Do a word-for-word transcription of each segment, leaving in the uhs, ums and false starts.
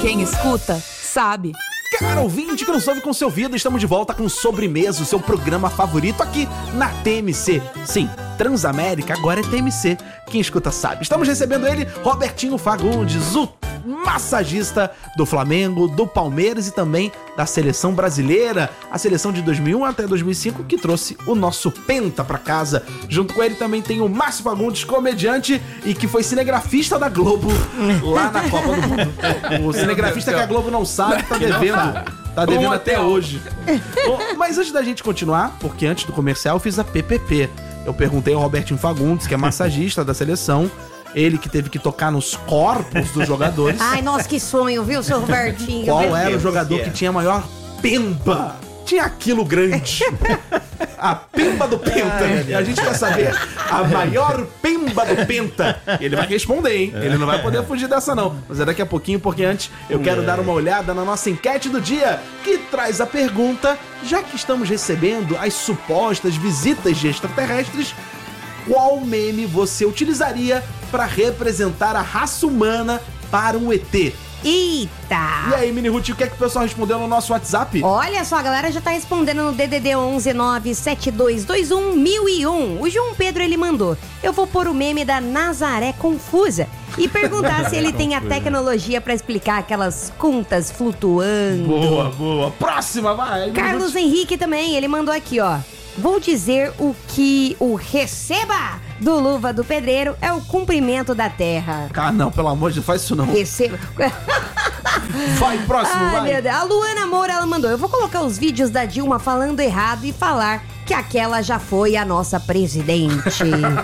Quem escuta, sabe. Cara ouvinte que não soube com seu ouvido, estamos de volta com Sobremesa, o seu programa favorito aqui na T M C. Sim, Transamérica agora é T M C. Quem escuta sabe. Estamos recebendo ele, Robertinho Fagundes, o massagista do Flamengo, do Palmeiras e também da seleção brasileira, a seleção de dois mil e um até dois mil e cinco, que trouxe o nosso Penta pra casa. Junto com ele também tem o Márcio Fagundes, comediante e que foi cinegrafista da Globo lá na Copa do Mundo. O cinegrafista que a Globo não sabe, tá devendo. Tá devendo até hoje. Bom, mas antes da gente continuar, porque antes do comercial eu fiz a P P P. Eu perguntei ao Robertinho Fagundes, que é massagista da seleção, ele que teve que tocar nos corpos dos jogadores. Ai, nossa, que sonho, viu, seu Robertinho? Qual era o jogador que tinha a maior pemba? Tinha aquilo grande. A pemba do Penta. E a gente quer saber a maior pemba do Penta. E ele vai responder, hein? Ele não vai poder fugir dessa, não. Mas é daqui a pouquinho, porque antes eu quero dar uma olhada na nossa enquete do dia, que traz a pergunta, já que estamos recebendo as supostas visitas de extraterrestres, qual meme você utilizaria para representar a raça humana para um E T? Eita! E aí, Mini Ruth, o que é que o pessoal respondeu no nosso WhatsApp? Olha só, a galera já tá respondendo no D D D onze nove sete dois dois um mil e um. O João Pedro, ele mandou: eu vou pôr o meme da Nazaré Confusa e perguntar se ele tem a tecnologia pra explicar aquelas contas flutuando. Boa, boa. Próxima, vai! Carlos Henrique também, ele mandou aqui, ó: vou dizer o que o receba do Luva do Pedreiro é o cumprimento da terra. Ah, não, pelo amor de Deus, faz isso não. Receba. Vai, próximo, Ai, vai. Meu Deus. A Luana Moura, ela mandou: eu vou colocar os vídeos da Dilma falando errado e falar que aquela já foi a nossa presidente.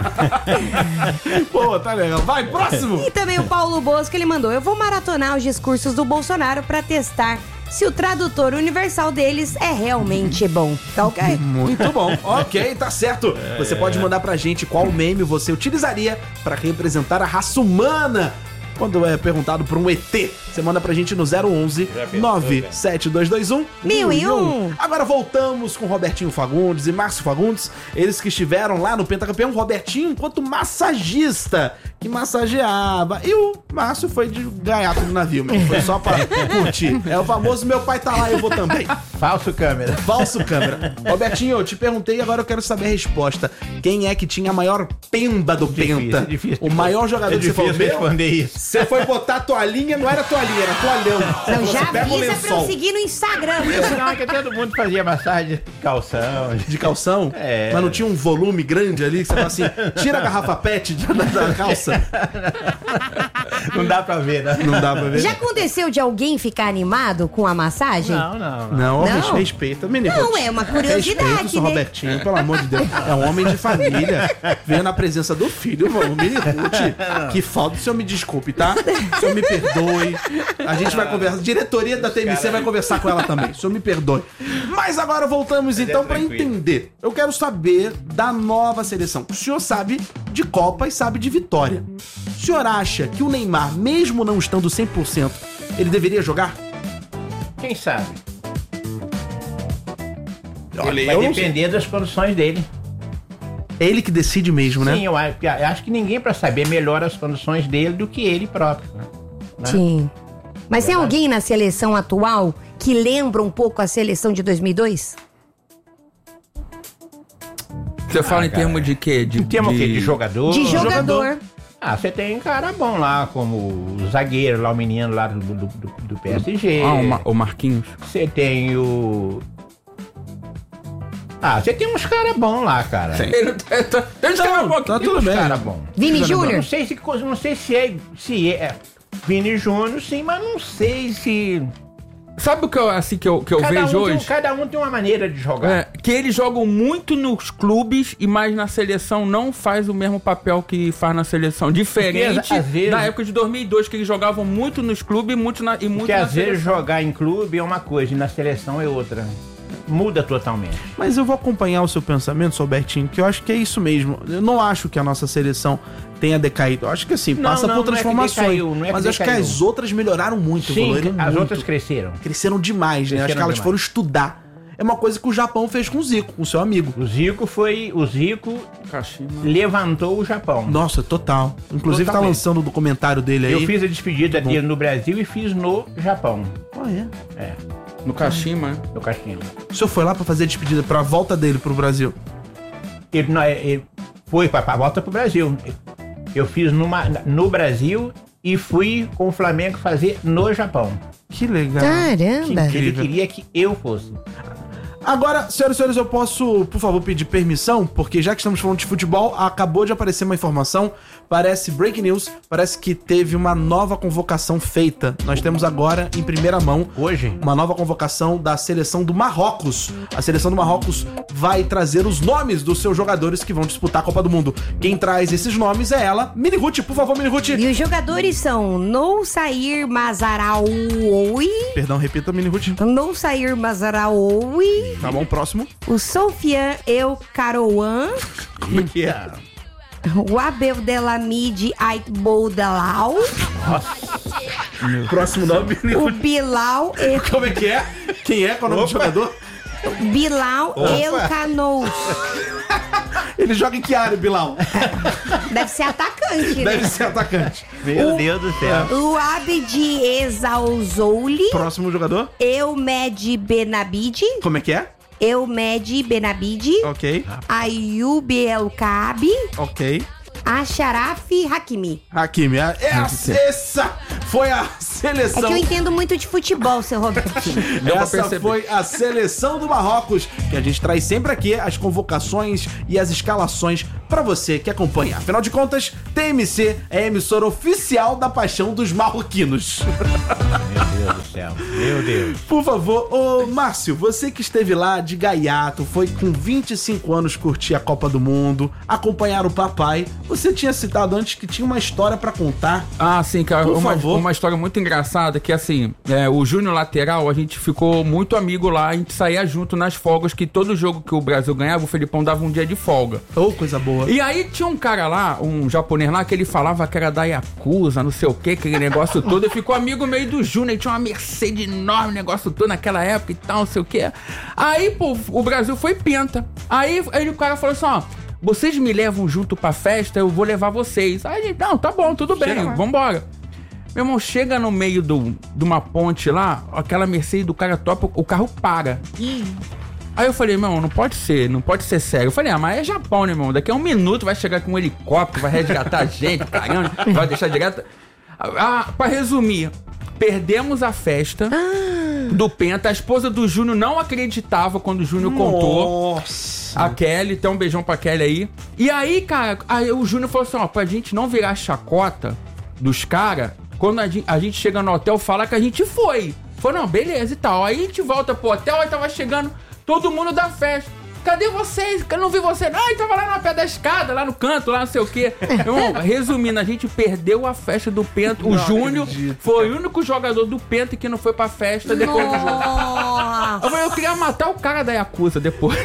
Pô, tá legal. Vai, próximo. E também o Paulo Bosco, ele mandou: eu vou maratonar os discursos do Bolsonaro pra testar se o tradutor universal deles é realmente bom. Tá ok? Muito bom. Ok, tá certo. Você pode mandar pra gente qual meme você utilizaria pra representar a raça humana quando é perguntado por um E T. Você manda pra gente no zero onze nove sete dois dois um mil e um. Agora voltamos com Robertinho Fagundes e Márcio Fagundes, eles que estiveram lá no Pentacampeão. Robertinho enquanto massagista, que massageava. E o Márcio foi de gaiato no navio, mesmo. Foi só pra curtir. É o famoso meu pai tá lá, eu vou também. Falso câmera. Falso câmera. Robertinho, eu te perguntei, agora eu quero saber a resposta. Quem é que tinha a maior pemba do Difícil, Penta? é difícil. O maior jogador É que você falou. difícil responder isso. Você foi botar a toalhinha, não era toalhinha, era toalhão. Então Você já pega o avisa pra eu lençol. seguir no Instagram. Isso não, é que todo mundo fazia massagem de calção. De calção? É. Mas não tinha um volume grande ali que você fala assim, tira a garrafa pet da, da calça. Não dá pra ver, né? Não dá pra ver. Já aconteceu de alguém ficar animado com a massagem? Não, não. Não, Não? respeita, menino. Não, é uma curiosidade, Respeita o seu né? Robertinho, pelo amor de Deus. É um homem de família. Veio na presença do filho, mano. Mini Ruth. Que falta, o senhor me desculpe, tá? O senhor me perdoe. A gente vai conversar. A diretoria da T M C vai conversar com ela também. O senhor me perdoe. Mas agora voltamos então é pra tranquilo. entender. Eu quero saber da nova seleção. O senhor sabe de Copa e sabe de vitória. O senhor acha que o Neymar, mesmo não estando cem por cento, ele deveria jogar? Quem sabe? Olha, Vai eu não depender das condições dele. É ele que decide mesmo, né? Sim, eu acho, eu acho que ninguém pra saber melhor as condições dele do que ele próprio. Né? Sim. Mas tem alguém na seleção atual que lembra um pouco a seleção de dois mil e dois? Você fala Ah, em cara. termos de quê? De, Em termos o quê? De jogador? De jogador. Ah, você tem um cara bom lá, como o zagueiro lá, o menino lá do, do, do, do P S G. Ah, o, Ma- o Marquinhos. Você tem o... Ah, você tem uns caras bons lá, cara. Ele tá, tá, deixa eu falar um pouquinho. tá tudo Uns bem. caras bons. Vini Eu Júnior? não sei se não sei se é, se é Vini Júnior, sim, mas não sei se Sabe o que eu, assim, que eu, que eu cada, vejo um tem, hoje? cada um tem uma maneira de jogar. É, que eles jogam muito nos clubes, e mais na seleção não faz o mesmo papel que faz na seleção. Diferente Porque, às vezes- da época de dois mil e dois, que eles jogavam muito nos clubes muito na, e muito Porque na às vezes seleção. jogar em clube é uma coisa e na seleção é outra. Muda totalmente. Mas eu vou acompanhar o seu pensamento, Robertinho, que eu acho que é isso mesmo. Eu não acho que a nossa seleção tenha decaído. Eu acho que assim, Não, passa não, por não é que transformações. decaiu, não é que mas eu acho que decaiu. as outras melhoraram muito, Sim, evoluíram as muito. outras cresceram. Cresceram demais, né? Acho Cresceram que elas demais. foram estudar. é uma coisa que o Japão fez com o Zico, com o seu amigo. O Zico foi... O Zico Kashima. levantou o Japão. Nossa, total. Inclusive Totalmente. tá lançando o documentário dele aí. Eu fiz a despedida dele no Brasil e fiz no Japão. Ah, é? É, No Kashima, né? no Caixinha. O senhor foi lá pra fazer a despedida, pra volta dele pro Brasil? Ele, não, ele foi pra, pra volta pro Brasil. Eu fiz numa, no Brasil e fui com o Flamengo fazer no Japão. Que legal. Caramba. Que Ele incrível. queria que eu fosse. Agora, senhoras e senhores, eu posso, por favor, pedir permissão? Porque já que estamos falando de futebol, acabou de aparecer uma informação, parece breaking news, parece que teve uma nova convocação feita. Nós temos agora, em primeira mão, Hoje? uma nova convocação da seleção do Marrocos. A seleção do Marrocos vai trazer os nomes dos seus jogadores que vão disputar a Copa do Mundo. Quem traz esses nomes é ela, Mini Ruth. Por favor, Mini Ruth. E os jogadores são Noussair Mazraoui, Perdão, repita, Mini Ruth. Noussair Mazraoui, Tá bom, próximo. o Sofian El Karouan, Como é que é? o Abdelhamid Ait Boudalau, Próximo nome, Mini o Ruth. Bilal El, Como é que é? Quem é? Qual é o nome do jogador? Bilal El Canous. Ele joga em que área, Bilal? Deve ser atacante, né? Deve ser atacante. Meu Deus do céu. O Abdi Exauzouli, Próximo jogador? Eumed Benabid, Como é que é? Eumed Benabid, Ok, Ayub El Kaabi, ok. Acharaf Hakimi. Hakimi, a- essa, essa foi a É seleção. que eu entendo muito de futebol, seu Robertinho. Deu pra Essa perceber. foi a seleção do Marrocos, que a gente traz sempre aqui as convocações e as escalações pra você que acompanha. Afinal de contas, T M C é a emissora oficial da paixão dos marroquinos. Meu Deus do céu. Meu Deus. Por favor, ô Márcio, você que esteve lá de gaiato, foi com vinte e cinco anos curtir a Copa do Mundo, acompanhar o papai, você tinha citado antes que tinha uma história pra contar. Ah, sim, cara. Por Uma, favor. uma história muito engraçada que, assim, é, o Júnior Lateral, a gente ficou muito amigo lá, a gente saía junto nas folgas, que todo jogo que o Brasil ganhava, o Felipão dava um dia de folga. Ô, coisa boa. E aí tinha um cara lá, um japonês lá, que ele falava que era da Yakuza, não sei o que, aquele negócio todo, e ficou amigo meio do Júnior, ele tinha uma Mercedes enorme, negócio todo naquela época e tal, não sei o que. Aí, pô, o Brasil foi penta. Aí, aí o cara falou assim, ó, vocês me levam junto pra festa, eu vou levar vocês. Aí a gente, não, tá bom, tudo bem, Chega lá. vambora. Meu irmão, chega no meio do, de uma ponte lá, aquela Mercedes do cara topa, o carro para. Aí eu falei, meu irmão, não pode ser, não pode ser sério. Eu falei, ah, mas é Japão, né, irmão? Daqui a um minuto vai chegar com um helicóptero, vai resgatar a gente, caramba, vai deixar direto. Ah, pra resumir, perdemos a festa do Penta. A esposa do Júnior não acreditava quando o Júnior contou. Nossa. A Kelly, então um beijão pra Kelly aí. E aí, cara, aí o Júnior falou assim, ó, pra gente não virar chacota dos caras, quando a gente, a gente chega no hotel, fala que a gente foi. Falou, não, beleza e tal. Aí a gente volta pro hotel, aí tava chegando todo mundo da festa. Cadê vocês? Eu não vi você. Ah, ele tava lá na pé da escada, lá no canto, lá não sei o quê. Irmão, resumindo, a gente perdeu a festa do Penta. O Não Júnior acredito, foi o único jogador do Penta que não foi pra festa depois do jogo. Nossa. Eu, falei, eu queria matar o cara da Yakuza depois.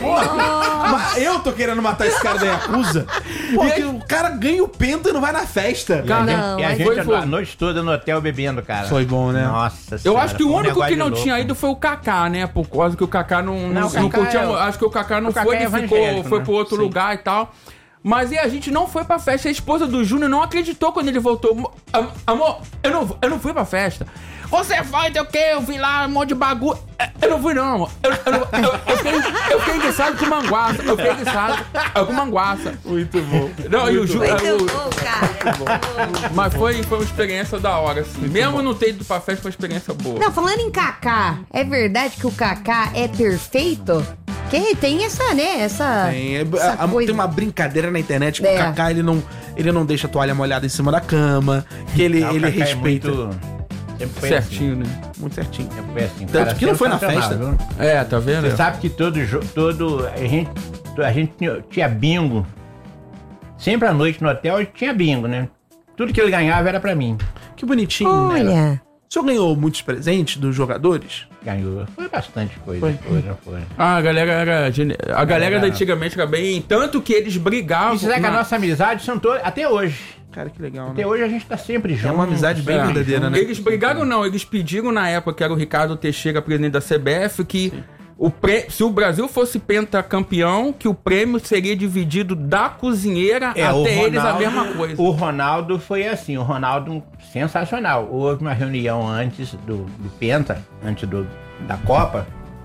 Mas eu tô querendo matar esse cara da Yakuza. Porque o cara ganha o Penta e não vai na festa. E a Cara, gente, não, e a mas gente foi a fogo. noite toda no hotel bebendo, cara. Foi bom, né? Nossa Eu senhora, acho que o foi um único que negócio não louco. tinha ido foi o Kaká, né? Por causa que o Kaká não, não, Não, o não Kaká curtia. é- Acho que o Kaká não o Kaká foi, é ele ficou, evangélico, foi né? pro outro Sim. lugar e tal. Mas e a gente não foi pra festa. A esposa do Júnior não acreditou quando ele voltou. Mo- am- Amor, eu não, eu não fui pra festa. Você vai, tem o quê? Eu vi lá um monte de bagulho. É, Eu não fui, não, amor. Eu, eu, não- eu, eu fiquei, eu fiquei enguiçado com manguaça. Eu fiquei enguiçado com manguaça. Muito bom. Não, e o Júnior. Muito bom, cara. Mas foi, foi uma experiência da hora, assim. Mesmo não ter ido pra festa, foi uma experiência boa. Não, falando em Kaká, é verdade que o Kaká é perfeito? Que tem essa, né? Essa. Tem, é- essa a- coisa. tem uma brincadeira na internet que É. o Kaká ele não, ele não deixa a toalha molhada em cima da cama, que ele, Não, o ele Kaká é respeita. muito- sempre foi Certinho, né? Muito certinho. Assim, sempre foi assim. Tanto Cara, que não foi na sensacional, festa. viu? É, tá vendo? Você sabe que todo jo- todo a gente a gente tinha, tinha bingo. Sempre à noite no hotel tinha bingo, né? Tudo que ele ganhava era pra mim. Que bonitinho. né? Olha. O senhor ganhou muitos presentes dos jogadores? Ganhou. Foi bastante coisa. Foi. Foi, já foi. Ah, a galera era. gene- A galera Era- da antigamente era bem. Tanto que eles brigavam. E você sabe que a na- nossa amizade são todas. Até hoje. Cara, que legal, né? Até hoje a gente tá sempre junto. É uma amizade bem É. verdadeira, né? Eles brigaram, não, eles pediram na época que era o Ricardo Teixeira, presidente da C B F, que o prê... se o Brasil fosse pentacampeão, que o prêmio seria dividido da cozinheira É, o até eles a Ronaldo- mesma coisa. O Ronaldo foi assim, o Ronaldo sensacional. Houve uma reunião antes do, do Penta, antes do, da Copa,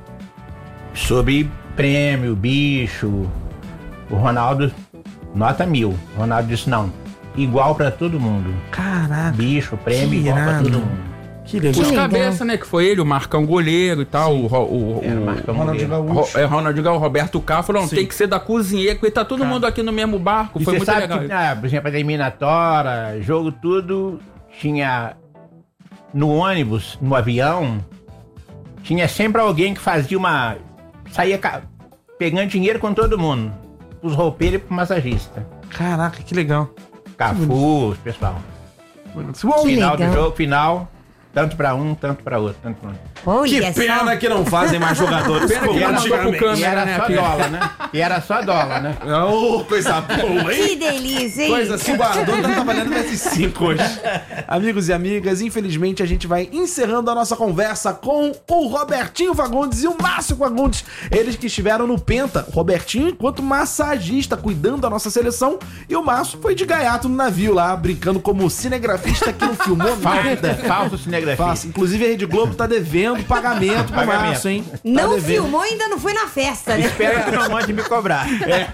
sobre prêmio, bicho. O Ronaldo, nota mil. O Ronaldo disse, não, igual pra todo mundo. Caraca, Bicho, prêmio Que igual pra irado. todo mundo. que Os legal. legal. cabeça, né? Que foi ele, o Marcão goleiro e tal, o, Ro- o, É, o, Marcão Ronaldinho Goleiro. Gaúcho. Ro- é, Ronald Gal, Roberto Carlos, falou, não, Sim. tem que ser da cozinheira, porque tá todo mundo aqui no mesmo barco, E foi você muito sabe legal. que, ah, por exemplo, a eliminatória, jogo tudo, tinha no ônibus, no avião, tinha sempre alguém que fazia uma... saía ca- pegando dinheiro com todo mundo. Os roupeiros e pro massagista. Caraca, que legal. Cafu, pessoal. Bom, Final legal. do jogo, final, tanto pra um, tanto pra outro. Tanto pra outro. que Olha pena só. que não fazem mais jogadores Pena que como não mandou pro antigamente. câmera. E era né, só filho? dólar, né? E era só dólar, né? Oh, coisa boa, hein? Que delícia, hein? Coisa assim, o Bardão tá trabalhando vezes cinco hoje. Amigos e amigas, infelizmente a gente vai encerrando a nossa conversa com o Robertinho Fagundes e o Márcio Fagundes. Eles que estiveram no Penta. O Robertinho enquanto massagista, cuidando da nossa seleção. E o Márcio foi de gaiato no navio lá, brincando como cinegrafista que não filmou nada. Falso cinegrafista. Fácil. Inclusive a Rede Globo tá devendo pagamento pro Pagamento. Márcio, hein? Tá Não devendo. filmou, ainda não foi na festa, né? Espero que não mande me cobrar.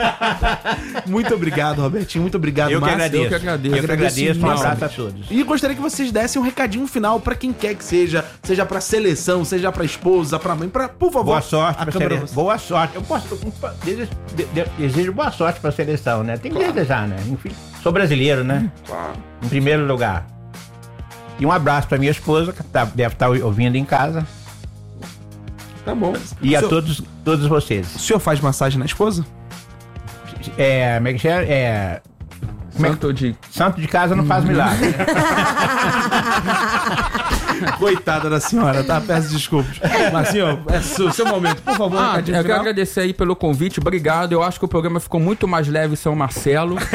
Muito obrigado, Robertinho. Muito obrigado, Eu que Márcio. agradeço. eu que agradeço. Eu que agradeço. Um imensamente. abraço a todos. E gostaria que vocês dessem um recadinho final pra quem quer que seja, seja pra seleção, seja pra esposa, pra mãe, pra, por favor. Boa sorte a pra câmera- seleção. Boa sorte. Eu posso. eu desejo, de- de- desejo boa sorte pra seleção, né? Tem que desejar, né? Enfim, sou brasileiro, né? Em primeiro lugar. E um abraço pra minha esposa, que tá- deve estar ouvindo em casa. Tá bom. E a O senhor- todos, todos vocês. O senhor faz massagem na esposa? É. Como é que chama? É. Como é que- Santo de... Santo de casa não faz milagre. Coitada da senhora, tá? Peço desculpas. Mas, senhor, é seu, seu momento. Por favor, um Ah, recadinho eu quero final. agradecer aí pelo convite, obrigado. Eu acho que o programa ficou muito mais leve São Marcelo. né?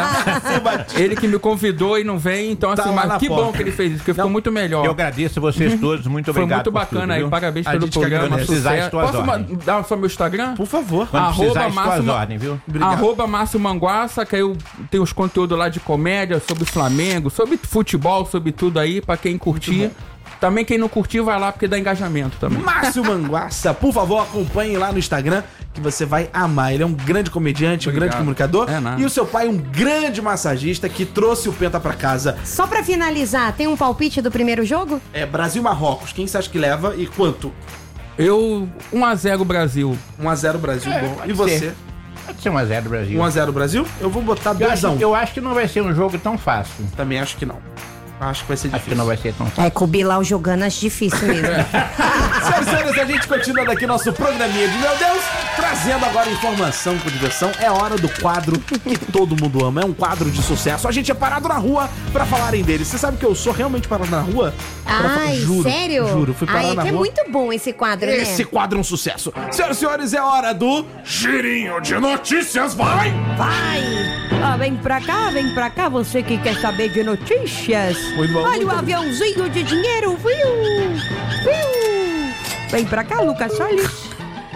Ele que me convidou e não vem, então Tá assim, lá na mas que porta. bom que ele fez isso, porque ficou muito melhor. Eu agradeço a vocês todos. Muito Foi obrigado. muito por bacana tudo, aí, viu? parabéns A pelo gente que programa. agradece. Precisar, sucesso. estou às Posso ma- ordens. dar só meu Instagram? Por favor. Quando Arroba precisar, estou às Máximo- ordens, viu? Obrigado. Arroba Márcio Manguaça, que aí eu tenho os conteúdos lá de comédia, sobre Flamengo, sobre futebol, sobre tudo aí, pra quem curtir. Também quem não curtir, vai lá, porque dá engajamento também. Márcio Manguaça, por favor, acompanhe lá no Instagram, que você vai amar. Ele é um grande comediante, um Obrigado. grande comunicador. É nada. E o seu pai, um grande massagista que trouxe o Penta pra casa. Só pra finalizar, tem um palpite do primeiro jogo? É Brasil e Marrocos. Quem você acha que leva e quanto? Eu, um a zero Brasil. um a zero Brasil, É, bom. pode E você? ser. Pode ser um a zero Brasil. um a zero Brasil? Eu vou botar Eu dois a acho, um. eu acho que não vai ser um jogo tão fácil. Também acho que não. Acho que vai ser Acho difícil. que não vai ser tão fácil. É, com o Bilal jogando acho difícil mesmo. Senhoras e senhores, a gente continua daqui nosso programinha de Meu Deus, trazendo agora informação com diversão. É hora do quadro que todo mundo ama. É um quadro de sucesso. A gente é parado na rua pra falarem dele. Você sabe que eu sou realmente parado na rua? Pra fa- Ai, juro, sério? Juro, fui parar Ai, é na que é rua. muito bom esse quadro, Esse né? quadro é um sucesso. Senhoras e senhores, é hora do Girinho de Notícias. Vai! Vai! Ah, vem pra cá, vem pra cá, você que quer saber de notícias. Muito bom, Olha muito o bom. aviãozinho de dinheiro, viu? Viu? Vem pra cá, Lucas Salles.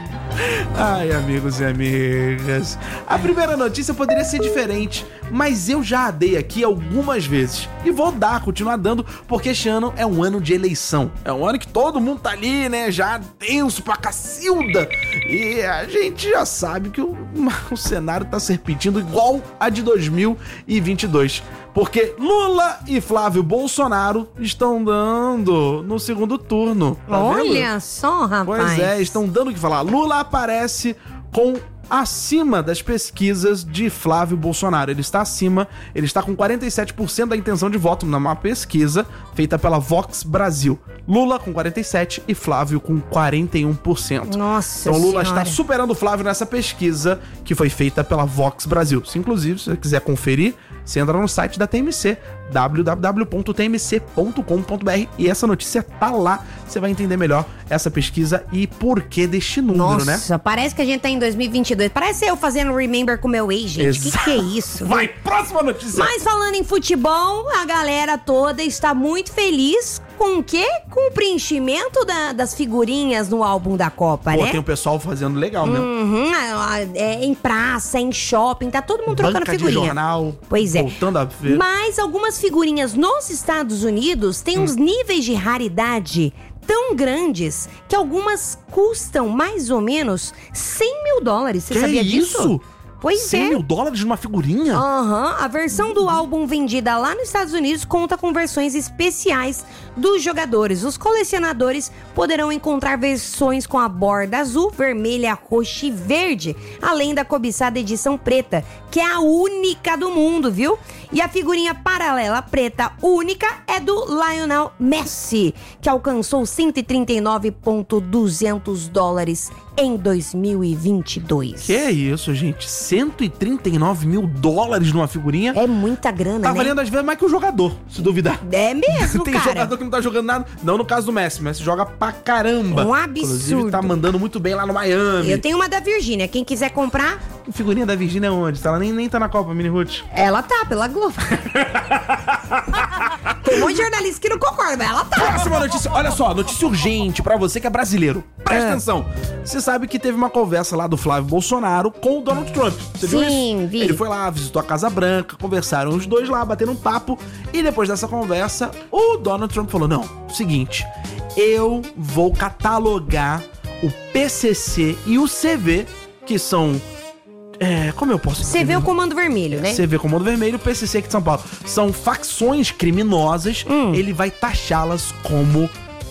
Ai, amigos e amigas. A primeira notícia poderia ser diferente, mas eu já a dei aqui algumas vezes. E vou dar, continuar dando, porque este ano é um ano de eleição. É um ano que todo mundo tá ali, né, já tenso pra cacilda. E a gente já sabe que o, o cenário tá se repetindo igual a de dois mil e vinte e dois. Porque Lula e Flávio Bolsonaro estão dando no segundo turno. Tá vendo? Olha só, rapaz. Pois é, estão dando o que falar. Lula aparece com acima das pesquisas de Flávio Bolsonaro. Ele está acima, ele está com quarenta e sete por cento da intenção de voto numa pesquisa feita pela Vox Brasil. Lula com quarenta e sete por cento e Flávio com quarenta e um por cento. Nossa Então Lula Senhora. está superando o Flávio nessa pesquisa que foi feita pela Vox Brasil. Se inclusive, se você quiser conferir, você entra no site da T M C, w w w ponto t m c ponto com ponto b r e essa notícia tá lá. Você vai entender melhor essa pesquisa e porquê deste número, né? Nossa, parece que a gente tá em dois mil e vinte e dois. Parece eu fazendo Remember com meu ex, gente. O que, que é isso? Vai, próxima notícia. Mas falando em futebol, a galera toda está muito feliz com o quê? Com o preenchimento da- das figurinhas no álbum da Copa, Pô, né? tem o pessoal fazendo legal, né? Uhum, é, em praça, em shopping, tá todo mundo trocando Banca de figurinha. jornal. Pois é. Voltando a ver. Mas algumas figurinhas nos Estados Unidos têm Hum. uns níveis de raridade tão grandes que algumas custam mais ou menos cem mil dólares. Você Que sabia isso? disso? Pois cem é. mil dólares numa figurinha? Aham, a versão do álbum vendida lá nos Estados Unidos conta com versões especiais dos jogadores. Os colecionadores poderão encontrar versões com a borda azul, vermelha, roxa e verde, além da cobiçada edição preta, que é a única do mundo, viu? E a figurinha paralela preta única é do Lionel Messi, que alcançou cento e trinta e nove mil e duzentos dólares em dois mil e vinte e dois. Que é isso, gente? cento e trinta e nove mil dólares numa figurinha? É muita grana, Tá né? valendo às vezes mais que o jogador, se duvidar. É mesmo, Tem cara. jogador que não tá jogando nada. Não no caso do Messi, Messi joga pra caramba. Um absurdo. Inclusive tá mandando muito bem lá no Miami. Eu tenho uma da Virgínia. Quem quiser comprar, Figurinha da Virgínia é onde? Ela nem, nem tá na Copa, Mini Ruth. ela tá pela Globo. Tem um monte de jornalista que não concorda, mas ela tá. Próxima notícia. Olha só, notícia urgente pra você que é brasileiro. Presta É. atenção. Você sabe que teve uma conversa lá do Flávio Bolsonaro com o Donald Trump. Você viu Sim, isso? vi. Ele foi lá, visitou a Casa Branca, conversaram os dois lá, bateram um papo. E depois dessa conversa, o Donald Trump falou: não, seguinte, eu vou catalogar o P C C e o C V, que são... É, como eu posso Você vê o Comando Vermelho, né? C V Comando Vermelho, o P C C aqui de São Paulo. São facções criminosas. Hum. Ele vai taxá-las como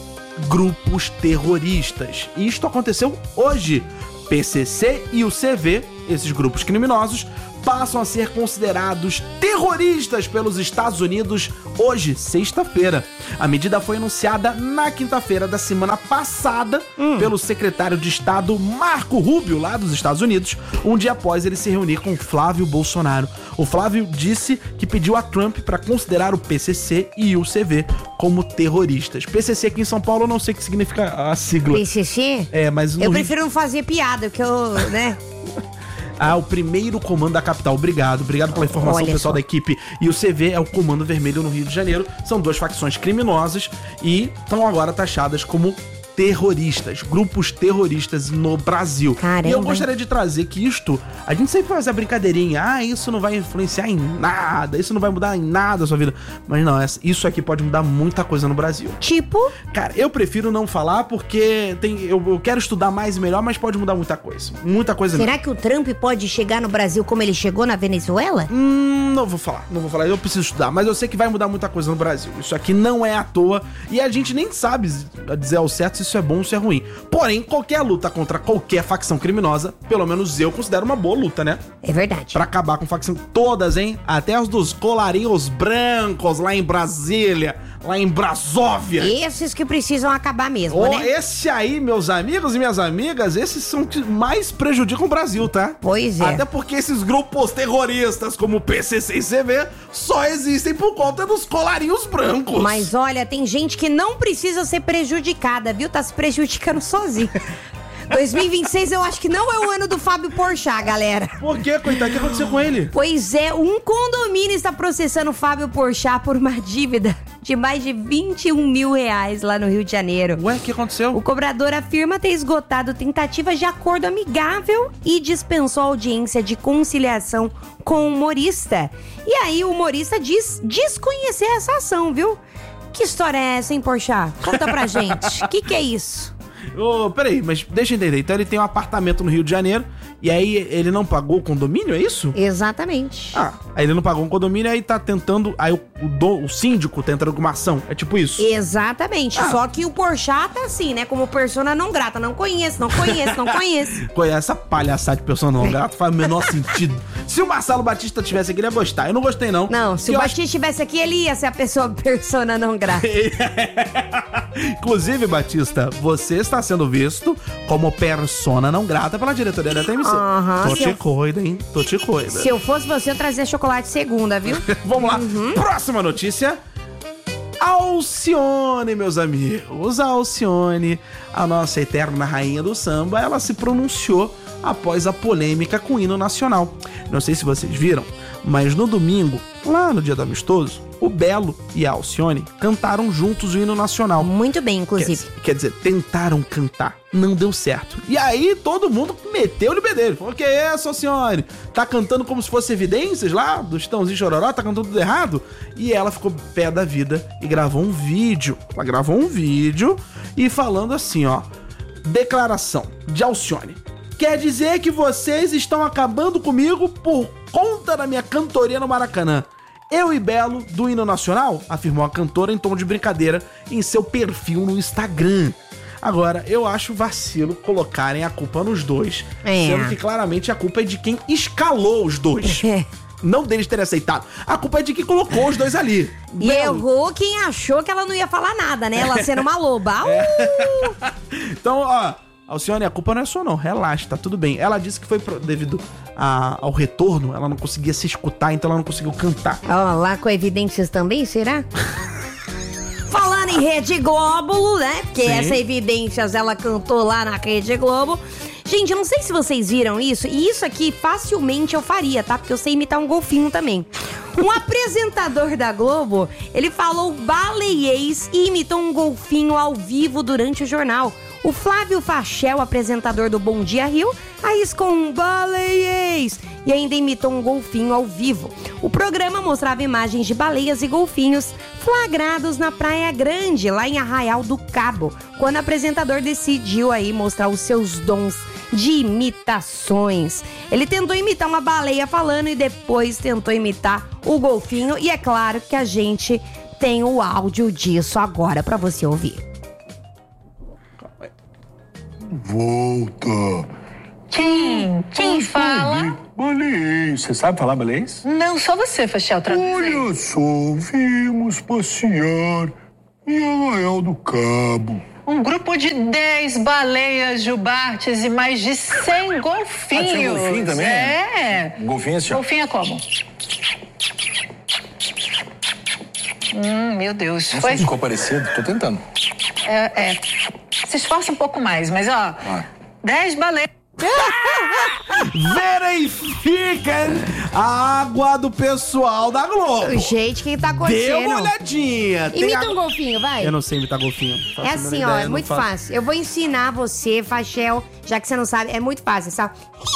grupos terroristas. E isto aconteceu hoje. P C C e o C V, esses grupos criminosos, passam a ser considerados terroristas pelos Estados Unidos hoje, sexta-feira. A medida foi anunciada na quinta-feira da semana passada pelo secretário de Estado Marco Rubio, lá dos Estados Unidos, um dia após ele se reunir com Flávio Bolsonaro. O Flávio disse que pediu a Trump para considerar o P C C e o C V como terroristas. P C C aqui em São Paulo eu não sei o que significa a sigla. P C C? É, mas no Eu Rio- prefiro não fazer piada, porque eu, né? Ah, o primeiro comando da capital. Obrigado, obrigado pela informação, Olha pessoal só. da equipe. E o C V é o Comando Vermelho no Rio de Janeiro. São duas facções criminosas e estão agora taxadas como terroristas, grupos terroristas no Brasil. Caramba. E eu gostaria de trazer que isto, a gente sempre faz a brincadeirinha, ah, isso não vai influenciar em nada, isso não vai mudar em nada a sua vida. Mas não, essa- isso aqui pode mudar muita coisa no Brasil. Tipo, Cara, eu prefiro não falar porque tem, eu, eu quero estudar mais e melhor, mas pode mudar muita coisa. Muita coisa mesmo. será que o Trump pode chegar no Brasil como ele chegou na Venezuela? Hum, não vou falar, não vou falar, eu preciso estudar, mas eu sei que vai mudar muita coisa no Brasil. Isso aqui não é à toa e a gente nem sabe dizer ao certo se isso é bom ou se é ruim. Porém, qualquer luta contra qualquer facção criminosa, pelo menos eu considero uma boa luta, né? É verdade. Pra acabar com facção todas, hein? Até os dos colarinhos brancos lá em Brasília, lá em Brasóvia. Esses que precisam acabar mesmo, Oh, né? esse aí, meus amigos e minhas amigas, esses são que mais prejudicam o Brasil, tá? Pois é. Até porque esses grupos terroristas como P C C e C V só existem por conta dos colarinhos brancos. Mas olha, tem gente que não precisa ser prejudicada, viu? Tá se prejudicando sozinho. dois mil e vinte e seis eu acho que não é o ano do Fábio Porchat, galera. Por quê, coitado? O que aconteceu com ele? Pois é, um condomínio está processando o Fábio Porchat por uma dívida de mais de vinte e um mil reais lá no Rio de Janeiro. Ué, o que aconteceu? O cobrador afirma ter esgotado tentativas de acordo amigável e dispensou a audiência de conciliação com o humorista. E aí o humorista diz desconhecer essa ação, viu? Que história é essa, hein, Porchat? Conta pra gente. O que, que é isso? Ô, peraí, mas deixa eu entender. Então ele tem um apartamento no Rio de Janeiro e aí ele não pagou o condomínio, é isso? Exatamente. Ah, aí ele não pagou um condomínio, aí tá tentando. Aí o, o, do- o síndico tá entrando com uma ação. É tipo isso. Exatamente. Ah. Só que o Porchat tá assim, né? Como persona não grata. Não conheço, não conheço, não conheço. Conhece essa palhaçada de pessoa não grata? Faz o menor sentido. Se o Marcelo Batista tivesse aqui, ele ia gostar. Eu não gostei, não. Não, se Eu o acho- Batista estivesse aqui, ele ia ser a pessoa persona não grata. Inclusive, Batista, você está sendo visto como persona não grata pela diretoria da T M C. Aham, Tô se te eu- cuida, hein? Tô te cuida. Se eu fosse você, eu trazia chocolate segunda, viu? Vamos lá. Uhum. Próxima Próxima notícia. Alcione, meus amigos. A Alcione, a nossa eterna rainha do samba, ela se pronunciou após a polêmica com o hino nacional. Não sei se vocês viram, mas no domingo, lá no dia do amistoso, o Belo e a Alcione cantaram juntos o hino nacional. Muito bem, inclusive. Quer, quer dizer, tentaram cantar, não deu certo. E aí todo mundo meteu o bedelho. Falou, que é isso, Alcione? Tá cantando como se fosse Evidências lá, do Chitãozinho Chororó, tá cantando tudo errado? E ela ficou pé da vida e gravou um vídeo. Ela gravou um vídeo e falando assim, ó. Declaração de Alcione. Quer dizer que vocês estão acabando comigo por conta da minha cantoria no Maracanã. Eu e Belo, do hino nacional, afirmou a cantora em tom de brincadeira em seu perfil no Instagram. Agora, eu acho vacilo colocarem a culpa nos dois, é. sendo que claramente a culpa é de quem escalou os dois. É. Não deles terem aceitado. A culpa é de quem colocou os dois ali. E Belo. errou quem achou que ela não ia falar nada, né? Ela sendo uma loba. Uh! Então, ó... Alcione, a culpa não é sua não, relaxa, tá tudo bem. Ela disse que foi pro, devido a, ao retorno, ela não conseguia se escutar, então ela não conseguiu cantar. Ó, lá com Evidências também, será? Falando em Rede Globo, né? Porque Sim. essa Evidências ela cantou lá na Rede Globo. Gente, eu não sei se vocês viram isso, e isso aqui facilmente eu faria, tá? Porque eu sei imitar um golfinho também. Um apresentador da Globo, ele falou baleiês e imitou um golfinho ao vivo durante o jornal. O Flávio Fachel, apresentador do Bom Dia Rio, arriscou um baleiês e ainda imitou um golfinho ao vivo. O programa mostrava imagens de baleias e golfinhos flagrados na Praia Grande, lá em Arraial do Cabo, quando o apresentador decidiu aí mostrar os seus dons de imitações. Ele tentou imitar uma baleia falando e depois tentou imitar o golfinho, e é claro que a gente tem o áudio disso agora pra você ouvir. Volta. Quem? Quem fala? Baleiês. Você sabe falar baleiês? Não, só você, Fachel, traduz aí. Olha só, vimos passear em Arraial do Cabo. Um grupo de dez baleias jubartes e mais de cem golfinhos. Ah, tinha golfinho também? É. Golfinho assim, ó. Golfinho é como? Hum, meu Deus. Nossa, Foi... ficou parecido. Tô tentando. É, é. Se esforça um pouco mais, mas ó, Ah. dez baleias. Verifica a água do pessoal da Globo. Gente, quem tá acontecendo? Dê uma olhadinha. Tem Imita água- um golfinho, vai. Eu não sei imitar golfinho. Faço É a assim, menor ó, ideia, é não muito faço. fácil. Eu vou ensinar você, Fachel, já que você não sabe, é muito fácil, sabe?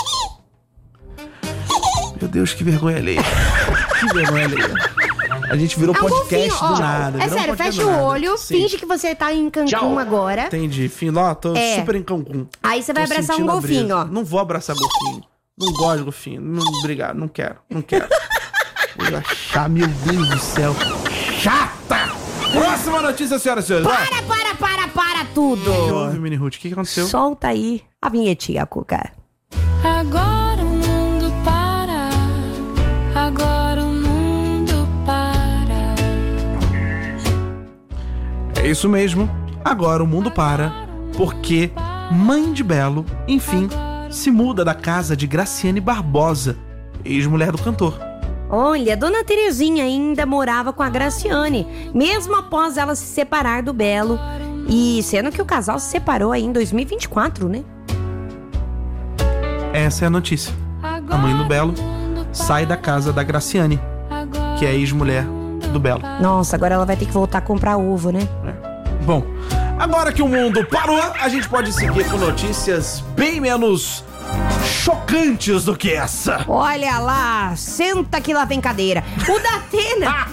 Meu Deus, que vergonha alheia. Que vergonha alheia. A gente virou É um podcast golfinho, ó. do nada. É virou um sério, podcast fecha do o nada. olho, Sim. finge que você tá em Cancún agora. Entendi. Fim, ó, tô É. super em Cancún. Aí você vai Tô abraçar um sentindo a golfinho, brisa. ó. Não vou abraçar golfinho. Não gosto de golfinho. Não, obrigado, não quero. Não quero. Vou achar, meu Deus do céu. Chata! Próxima notícia, senhoras e senhores. Vai. Para, para, para, para tudo. O que houve, Mini Ruth? O que que aconteceu? Solta aí a vinhetinha, Cuca. Agora o mundo para, agora o mundo para. É isso mesmo. Agora o mundo para, porque mãe de Belo, enfim, se muda da casa de Graciane Barbosa, ex-mulher do cantor. Olha, Dona Terezinha ainda morava com a Graciane, mesmo após ela se separar do Belo. E sendo que o casal se separou aí em dois mil e vinte e quatro, né? Essa é a notícia. A mãe do Belo sai da casa da Graciane, que é a ex-mulher do Belo. Nossa, agora ela vai ter que voltar a comprar ovo, né? Bom, agora que o mundo parou, a gente pode seguir com notícias bem menos chocantes do que essa. Olha lá, senta que lá vem cadeira. O Datena.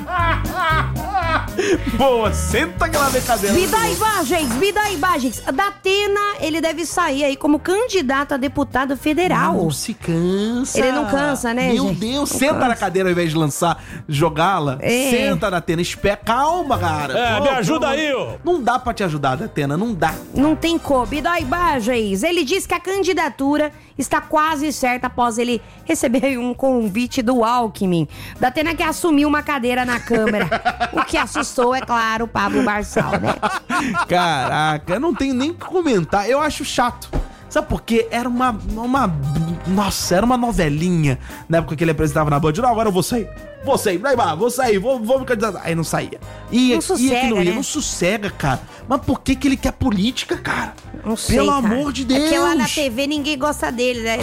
Boa, senta que lá vem cadeira. Me dá imagens, me dá imagens. Datena, ele deve sair aí como candidato a deputado federal. Não se cansa. Ele não cansa, né, Meu gente? Deus, Não senta cansa. na cadeira ao invés de lançar, jogá-la. É. Senta, Datena, espera. Calma, cara. É, Pô, me ajuda pô, aí, ô. Não dá pra te ajudar, Datena, não dá. Não tem como. Me dá imagens. Ele diz que a candidatura está quase certa após ele receber um convite do Alckmin. Datena que assumiu uma cadeira na Câmara. O que assustou, é claro, o Pablo Marçal, né? Caraca, eu não tenho nem o que comentar. Eu acho chato. Sabe por quê? Era uma, uma... Nossa, era uma novelinha na época que ele apresentava na Band. Não, agora eu vou sair. vou sair, Neymar, vou sair, vou, vou me candidatar. Aí não saía. Ia, Não sossega, ia que não ia, né? não sossega, cara. Mas por que que ele quer política, cara? Não sei, Pelo cara. amor de Deus. É porque lá na T V ninguém gosta dele, né?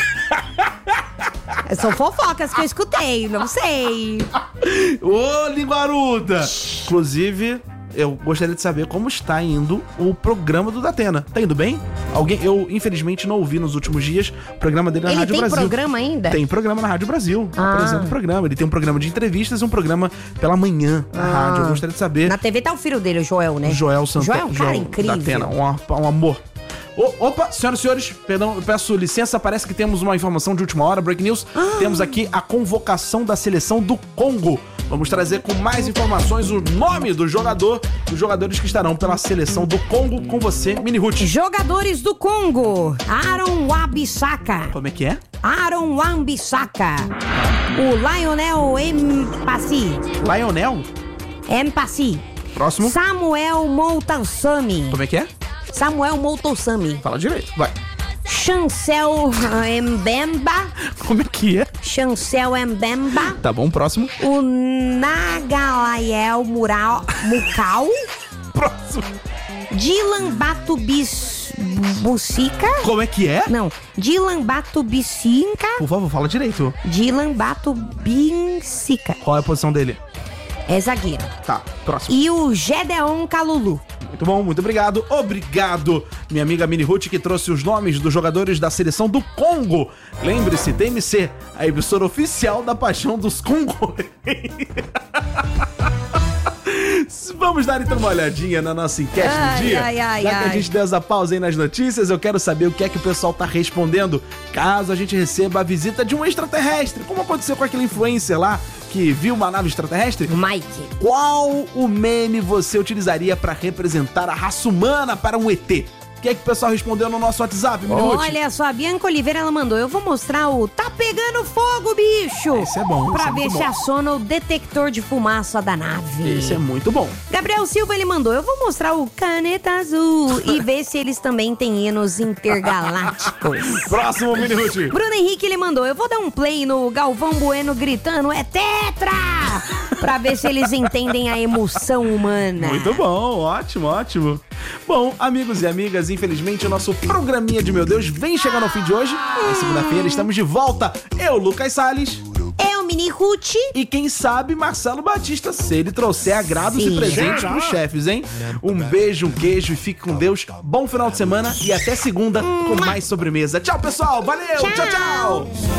São fofocas que eu escutei, não sei. Ô, linguaruda! Inclusive, eu gostaria de saber como está indo o programa do Datena. Tá indo bem? Alguém, eu infelizmente não ouvi nos últimos dias o programa dele na Ele Rádio tem Brasil. programa ainda? Tem programa na Rádio Brasil. Ah. Apresenta o programa. Ele tem um programa de entrevistas e um programa pela manhã na Ah. rádio. Eu gostaria de saber. Na T V tá o filho dele, o Joel, né? O Joel Santana. Joel é um cara incrível. Datena, um, um amor. Ô, opa, senhoras e senhores, perdão, eu peço licença, parece que temos uma informação de última hora, break news. Ah. Temos aqui a convocação da seleção do Congo. Vamos trazer com mais informações o nome do jogador, dos jogadores que estarão pela seleção do Congo com você, Mini Ruth. Jogadores do Congo. Aaron Wan-Bissaka. Como é que é? Aaron Wan-Bissaka. O Lionel Mpassi. Lionel? Mpassi. Próximo. Samuel Moutoussami. Como é que é? Samuel Moutoussami. Fala direito, vai. Chancel Mbemba. Como é que é? Chancel Mbemba. Tá bom, próximo. O Nagalael Mural, Mukau. Próximo. Dylan Batubis Bucica. Como é que é? Não, Dylan Batubicinca. Por favor, fala direito. Dylan Batubincica. Qual é a posição dele? É zagueiro. Tá, próximo. E o Gedeon Calulu. Muito bom, muito obrigado. Obrigado, minha amiga Mini Ruth, que trouxe os nomes dos jogadores da seleção do Congo. Lembre-se, T M C, a emissora oficial da paixão dos congolês. Vamos dar então uma olhadinha na nossa enquete Ai, do dia. ai, ai, Já que a ai. gente deu essa pausa aí nas notícias, eu quero saber o que é que o pessoal tá respondendo caso a gente receba a visita de um extraterrestre. Como aconteceu com aquele influencer lá que viu uma nave extraterrestre? Mike. Qual o meme você utilizaria pra representar a raça humana para um E T? O que é que o pessoal respondeu no nosso WhatsApp, Mini Ruth? Olha só, a Bianca Oliveira, ela mandou. Eu vou mostrar o Tá Pegando Fogo, bicho! Esse é bom, Pra esse é ver muito se bom. aciona o detector de fumaça da nave. Esse é muito bom. Gabriel Silva, ele mandou. Eu vou mostrar o Caneta Azul e ver se eles também têm hinos intergalácticos. Próximo, Mini Ruth. Bruno Henrique, ele mandou. Eu vou dar um play no Galvão Bueno gritando, é tetra! Pra ver se eles entendem a emoção humana. Muito bom, ótimo, ótimo. Bom, amigos e amigas, infelizmente o nosso programinha de Meu Deus vem chegando ao fim de hoje. Na segunda-feira estamos de volta. Eu, Lucas Salles. Eu, Mini Ruth. E quem sabe Marcelo Batista, se ele trouxer agrados Sim. e presentes pros chefes, hein? Um beijo, um queijo e fique com Deus. Bom final de semana e até segunda com mais sobremesa. Tchau, pessoal. Valeu. Tchau, tchau.